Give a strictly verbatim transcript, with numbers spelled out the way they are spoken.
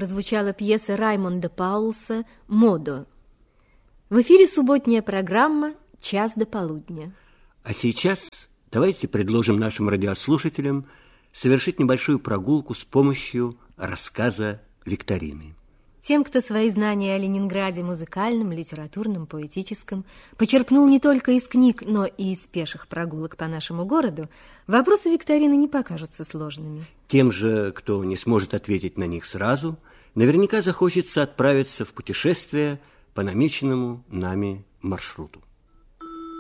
прозвучала пьеса Раймонда Паулса «Модо». В эфире субботняя программа «Час до полудня». А сейчас давайте предложим нашим радиослушателям совершить небольшую прогулку с помощью рассказа викторины. Тем, кто свои знания о Ленинграде музыкальном, литературном, поэтическом почерпнул не только из книг, но и из пеших прогулок по нашему городу, вопросы викторины не покажутся сложными. Тем же, кто не сможет ответить на них сразу, наверняка захочется отправиться в путешествие по намеченному нами маршруту.